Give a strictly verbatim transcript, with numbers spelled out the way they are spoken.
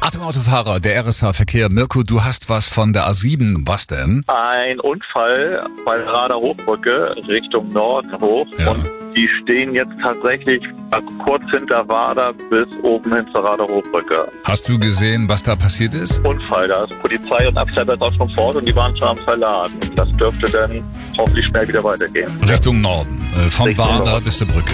Achtung Autofahrer, der R S H-Verkehr. Mirko, du hast was von der A sieben. Was denn? Ein Unfall bei der Rader Hochbrücke Richtung Norden hoch. Ja. Und die stehen jetzt tatsächlich kurz hinter Wader bis oben hin zur Rader Hochbrücke. Hast du gesehen, was da passiert ist? Unfall, da ist Polizei und Abschlepper auch schon fort und die waren schon am Verladen. Das dürfte dann hoffentlich schnell wieder weitergehen. Richtung Norden, äh, von Richtung Wader Norden. bis zur Brücke.